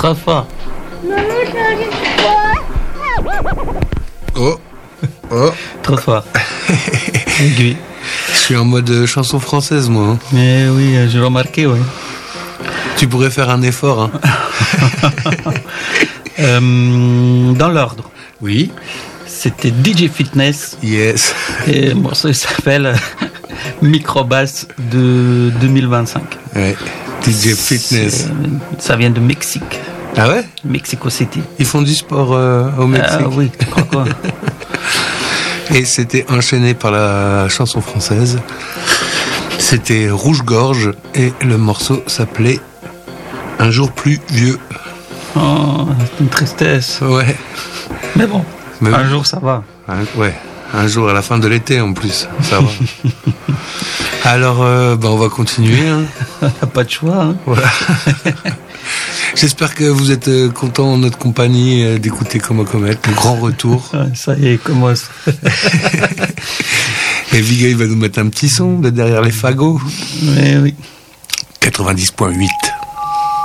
Trop fort. Oh. Trop fort. Aiguille. Je suis en mode chanson française, moi. Hein. Mais oui, j'ai remarqué, oui. Tu pourrais faire un effort. Hein. Dans l'ordre. Oui. C'était DJ Fitness. Yes. Et le morceau il s'appelle Microbass de 2025. Ouais. DJ Fitness. Ça vient de Mexique. Ah ouais? Mexico City. Ils font du sport au Mexique. Ah oui, tu crois quoi? Et c'était enchaîné par la chanson française. C'était Rouge-Gorge et le morceau s'appelait Un jour plus vieux. Oh, c'est une tristesse. Ouais. Mais bon, Mais un jour ça va. Ouais. Un jour à la fin de l'été en plus. Ça va. Alors, on va continuer. Hein. On n'a pas de choix. Hein. Voilà. J'espère que vous êtes contents en notre compagnie d'écouter Comme Comète, le grand retour. Ça y est, commence. Et Viga, il va nous mettre un petit son de derrière les fagots. Oui, oui. 90.8.